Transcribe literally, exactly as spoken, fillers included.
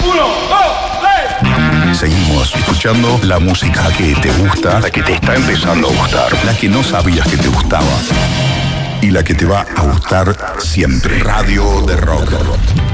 Uno, dos, tres. Seguimos escuchando la música que te gusta, la que te está empezando a gustar, la que no sabías que te gustaba y la que te va a gustar siempre. Radio de Rock.